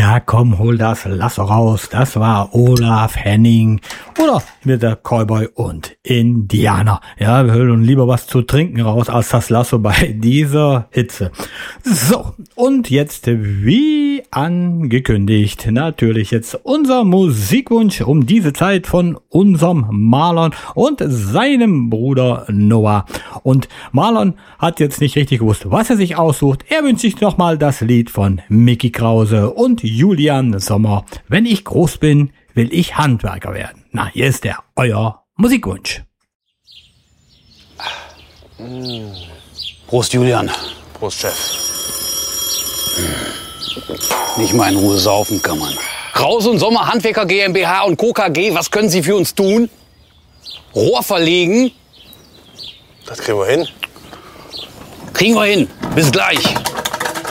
Ja, komm, hol das Lasso raus. Das war Olaf Henning oder mit der Cowboy und Indianer. Ja, wir holen lieber was zu trinken raus als das Lasso bei dieser Hitze. So, und jetzt wie angekündigt, natürlich jetzt unser Musikwunsch um diese Zeit von unserem Marlon und seinem Bruder Noah. Und Marlon hat jetzt nicht richtig gewusst, was er sich aussucht. Er wünscht sich nochmal das Lied von Mickey Krause und Julian Sommer. Wenn ich groß bin, will ich Handwerker werden. Na, hier ist der, euer Musikwunsch. Prost, Julian. Prost, Chef. Nicht mal in Ruhe saufen kann man. Krause und Sommer, Handwerker GmbH und Co. KG, was können Sie für uns tun? Rohr verlegen? Das kriegen wir hin. Kriegen wir hin. Bis gleich.